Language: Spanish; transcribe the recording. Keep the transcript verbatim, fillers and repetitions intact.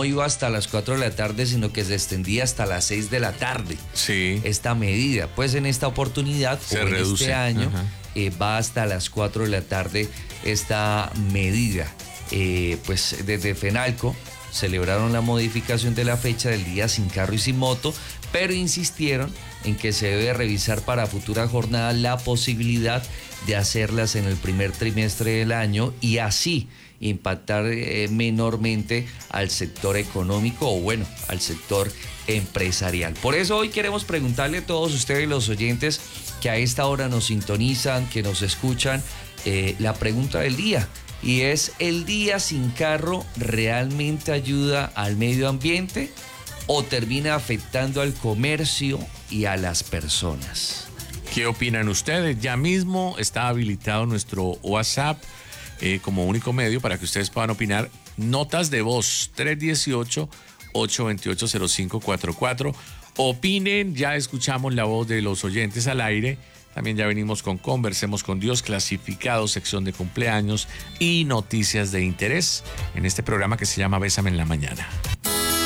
no iba hasta las cuatro de la tarde, sino que se extendía hasta las seis de la tarde. Sí. Esta medida, pues en esta oportunidad, Se o en reduce. este año, eh, va hasta las cuatro de la tarde esta medida. Eh, pues desde FENALCO celebraron la modificación de la fecha del día sin carro y sin moto, pero insistieron en que se debe revisar para futuras jornadas la posibilidad de hacerlas en el primer trimestre del año y así impactar eh, menormente al sector económico o bueno, al sector empresarial. Por eso hoy queremos preguntarle a todos ustedes los oyentes que a esta hora nos sintonizan, que nos escuchan, eh, la pregunta del día. Y es, ¿el día sin carro realmente ayuda al medio ambiente o termina afectando al comercio y a las personas? ¿Qué opinan ustedes? Ya mismo está habilitado nuestro WhatsApp eh, como único medio para que ustedes puedan opinar. Notas de voz, tres uno ocho, ocho dos ocho, cero cinco cuatro cuatro. Opinen, ya escuchamos la voz de los oyentes al aire. También ya venimos con Conversemos con Dios, clasificados, sección de cumpleaños y noticias de interés en este programa que se llama Bésame en la Mañana.